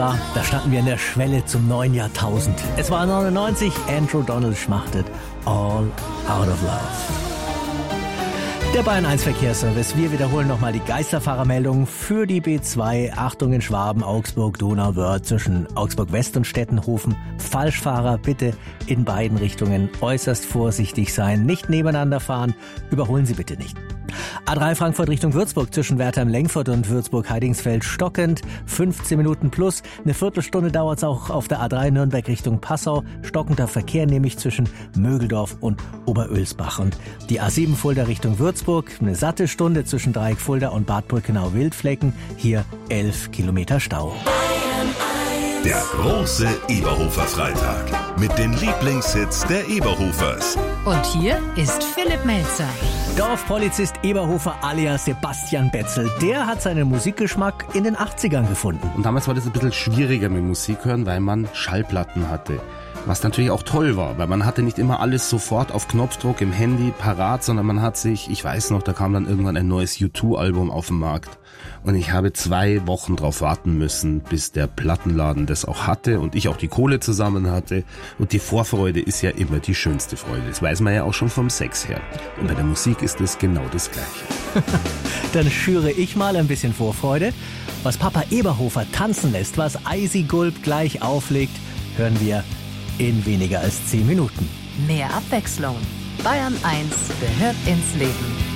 Da standen wir an der Schwelle zum neuen Jahrtausend. Es war 99, Andrew Donald schmachtet All Out of Love. Der Bayern 1 Verkehrsservice. Wir wiederholen nochmal die Geisterfahrermeldung für die B2. Achtung in Schwaben, Augsburg, Donauwörth zwischen Augsburg West und Stettenhofen. Falschfahrer bitte in beiden Richtungen äußerst vorsichtig sein. Nicht nebeneinander fahren. Überholen Sie bitte nicht. A3 Frankfurt Richtung Würzburg zwischen Wertheim-Lengfurt und Würzburg-Heidingsfeld stockend. 15 Minuten plus. Eine Viertelstunde dauert es auch auf der A3 Nürnberg Richtung Passau. Stockender Verkehr nämlich zwischen Mögeldorf und Oberölsbach. Und die A7 Fulda Richtung Würzburg. Eine satte Stunde zwischen Dreieck Fulda und Bad Brückenau-Wildflecken. Hier 11 Kilometer Stau. Der große Eberhofer Freitag mit den Lieblingshits der Eberhofers. Und hier ist Philipp Melzer. Dorfpolizist Eberhofer alias Sebastian Betzel, der hat seinen Musikgeschmack in den 80ern gefunden. Und damals war das ein bisschen schwieriger mit Musik hören, weil man Schallplatten hatte. Was natürlich auch toll war, weil man hatte nicht immer alles sofort auf Knopfdruck im Handy parat, sondern man hat sich, ich weiß noch, da kam dann irgendwann ein neues U2-Album auf den Markt. Und ich habe 2 Wochen drauf warten müssen, bis der Plattenladen das auch hatte und ich auch die Kohle zusammen hatte. Und die Vorfreude ist ja immer die schönste Freude. Das weiß man ja auch schon vom Sex her. Und bei der Musik ist es genau das Gleiche. Dann schüre ich mal ein bisschen Vorfreude. Was Papa Eberhofer tanzen lässt, was Eisi Gulb gleich auflegt, hören wir in weniger als 10 Minuten. Mehr Abwechslung. Bayern 1 gehört ins Leben.